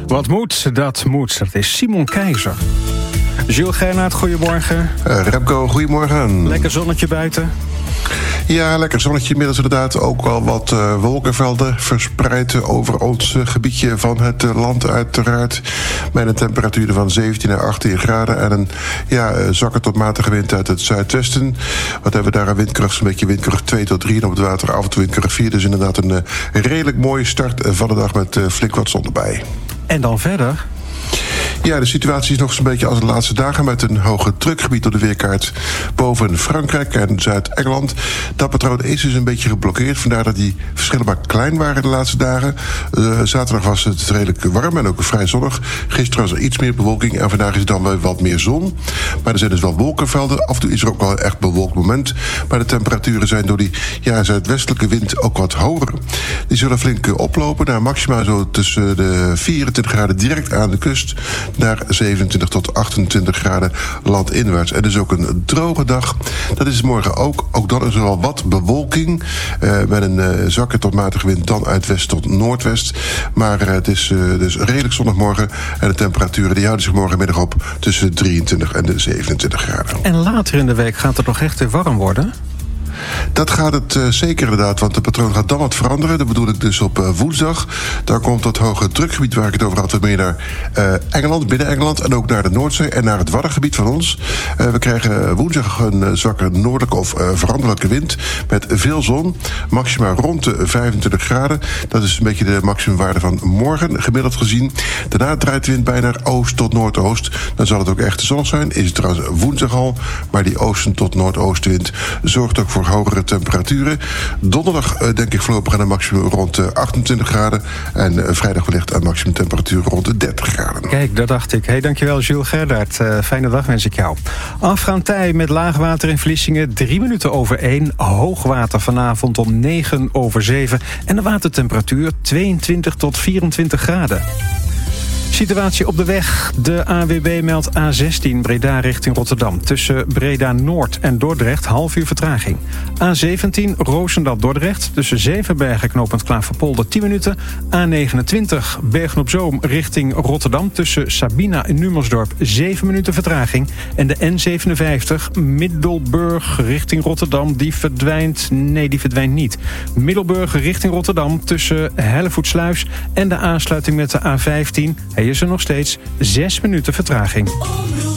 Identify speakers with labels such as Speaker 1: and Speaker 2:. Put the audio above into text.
Speaker 1: Wat moet, dat moet. Dat is Simon Keizer. Jules Gernaert, goedemorgen.
Speaker 2: Remco, goedemorgen.
Speaker 1: Lekker zonnetje buiten.
Speaker 2: Ja, lekker zonnetje. Inmiddels inderdaad ook wel wat wolkenvelden verspreid over ons gebiedje van het land uiteraard. Met een temperatuur van 17 naar 18 graden en een zwakke tot matige wind uit het zuidwesten. Wat hebben we daar? Een windkracht, zo'n beetje windkracht 2 tot 3 en op het water af en toe windkracht 4. Dus inderdaad een redelijk mooie start van de dag met flink wat zon erbij.
Speaker 1: En dan verder?
Speaker 2: Ja, de situatie is nog zo'n beetje als de laatste dagen met een hoge drukgebied op de weerkaart boven Frankrijk en Zuid-Engeland. Dat patroon is dus een beetje geblokkeerd. Vandaar dat die verschillen maar klein waren de laatste dagen. Zaterdag was het redelijk warm en ook vrij zonnig. Gisteren was er iets meer bewolking en vandaag is dan wel wat meer zon. Maar er zijn dus wel wolkenvelden. Af en toe is er ook wel een echt bewolkt moment. Maar de temperaturen zijn door die zuidwestelijke wind ook wat hoger. Die zullen flink oplopen naar maxima zo tussen de 24 graden direct aan de kust naar 27 tot 28 graden landinwaarts. En dus ook een droge dag. Dat is morgen ook. Ook dan is er wel wat bewolking. Met een zwakke tot matige wind dan uit west tot noordwest. Maar het is dus redelijk zonnig morgen. En de temperaturen die houden zich morgenmiddag op tussen de 23 en de 27 graden.
Speaker 1: En later in de week gaat het nog echt weer warm worden?
Speaker 2: Dat gaat het zeker inderdaad, want het patroon gaat dan wat veranderen. Dat bedoel ik dus op woensdag. Dan komt dat hoge drukgebied waar ik het over had weer meer naar Engeland, binnen Engeland en ook naar de Noordzee en naar het Waddengebied van ons. We krijgen woensdag een zwakke noordelijke of veranderlijke wind met veel zon. Maxima rond de 25 graden. Dat is een beetje de maximumwaarde van morgen, gemiddeld gezien. Daarna draait de wind bijna naar oost tot noordoost. Dan zal het ook echt zonnig zijn. Is het trouwens woensdag al. Maar die oosten tot noordoostenwind zorgt ook voor hogere temperaturen. Donderdag denk ik voorlopig aan een maximum rond 28 graden. En vrijdag wellicht aan maximum temperatuur rond de 30 graden.
Speaker 1: Kijk, dat dacht ik. Hey, dankjewel Jules Gernaert. Fijne dag wens ik jou. Afgaantij met laagwater in Vlissingen 3 minuten over 1. Hoogwater vanavond om 9 over 7. En de watertemperatuur 22 tot 24 graden. Situatie op de weg. De AWB meldt A16 Breda richting Rotterdam. Tussen Breda Noord en Dordrecht half uur vertraging. A17 Roosendaal-Dordrecht. Tussen Zevenbergen knooppunt Klaverpolder 10 minuten. A29 Bergen-op-Zoom richting Rotterdam. Tussen Sabina en Numersdorp 7 minuten vertraging. En de N57 Middelburg richting Rotterdam. Die verdwijnt niet. Middelburg richting Rotterdam tussen Hellevoetsluis en de aansluiting met de A15. Hij is er nog steeds 6 minuten vertraging.